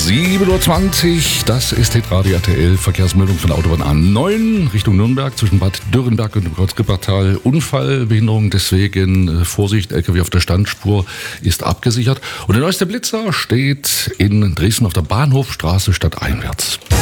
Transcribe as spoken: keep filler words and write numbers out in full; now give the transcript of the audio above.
sieben Uhr zwanzig, das ist Hitradio R T L, Verkehrsmeldung von der Autobahn A neun Richtung Nürnberg zwischen Bad Dürrenberg und dem Kreuzgippertal. Unfallbehinderung, deswegen Vorsicht, L K W auf der Standspur ist abgesichert. Und der neueste Blitzer steht in Dresden auf der Bahnhofstraße stadteinwärts.